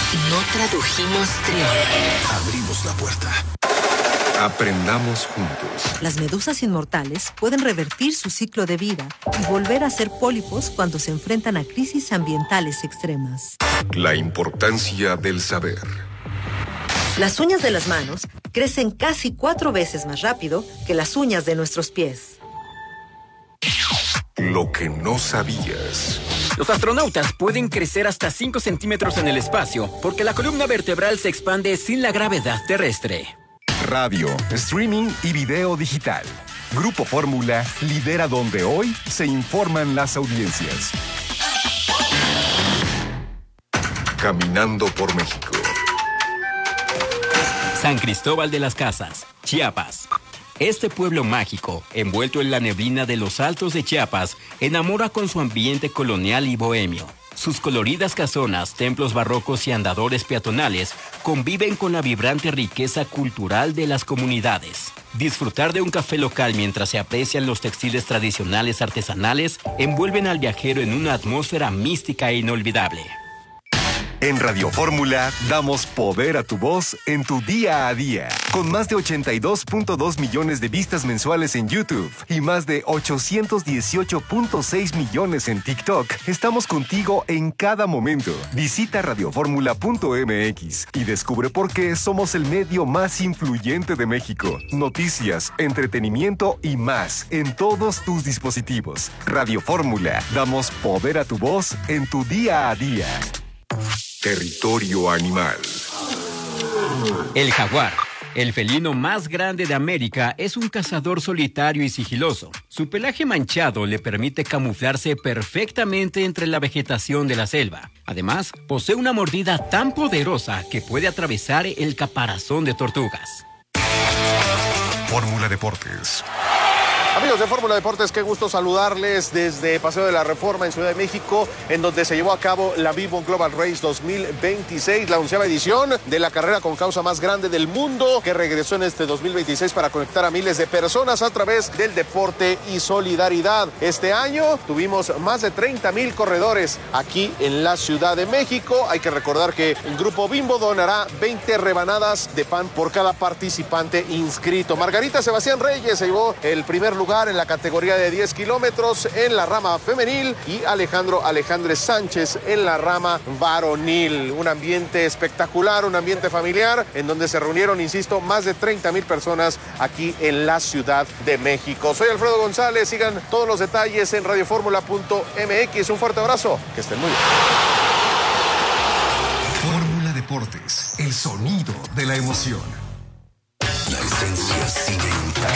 No tradujimos trión. Abrimos la puerta. Aprendamos juntos. Las medusas inmortales pueden revertir su ciclo de vida y volver a ser pólipos cuando se enfrentan a crisis ambientales extremas. La importancia del saber. Las uñas de las manos crecen casi 4 veces más rápido que las uñas de nuestros pies. Lo que no sabías. Los astronautas pueden crecer hasta 5 centímetros en el espacio porque la columna vertebral se expande sin la gravedad terrestre. Radio, streaming y video digital. Grupo Fórmula lidera donde hoy se informan las audiencias. Caminando por México. San Cristóbal de las Casas, Chiapas. Este pueblo mágico, envuelto en la neblina de los altos de Chiapas, enamora con su ambiente colonial y bohemio. Sus coloridas casonas, templos barrocos y andadores peatonales conviven con la vibrante riqueza cultural de las comunidades. Disfrutar de un café local mientras se aprecian los textiles tradicionales artesanales envuelven al viajero en una atmósfera mística e inolvidable. En Radio Fórmula damos poder a tu voz en tu día a día. Con más de 82.2 millones de vistas mensuales en YouTube y más de 818.6 millones en TikTok, estamos contigo en cada momento. Visita radioformula.mx y descubre por qué somos el medio más influyente de México. Noticias, entretenimiento y más en todos tus dispositivos. Radio Fórmula, damos poder a tu voz en tu día a día. Territorio animal. El jaguar, el felino más grande de América, es un cazador solitario y sigiloso. Su pelaje manchado le permite camuflarse perfectamente entre la vegetación de la selva. Además, posee una mordida tan poderosa que puede atravesar el caparazón de tortugas. Fórmula Deportes. Amigos de Fórmula Deportes, qué gusto saludarles desde Paseo de la Reforma en Ciudad de México, en donde se llevó a cabo la Vivo Global Race 2026, la 11ª edición de la carrera con causa más grande del mundo, que regresó en este 2026 para conectar a miles de personas a través del deporte y solidaridad. Este año tuvimos más de 30,000 corredores aquí en la Ciudad de México. Hay que recordar que el Grupo Bimbo donará 20 rebanadas de pan por cada participante inscrito. Margarita Sebastián Reyes se llevó el primer lugar en la categoría de 10 kilómetros en la rama femenil y Alejandre Sánchez en la rama varonil. Un ambiente espectacular, un ambiente familiar en donde se reunieron, insisto, más de 30,000 personas aquí en la Ciudad de México. Soy Alfredo González, sigan todos los detalles en radioformula.mx. Un fuerte abrazo, que estén muy bien. Fórmula Deportes, el sonido de la emoción. La esencia sigue intacta.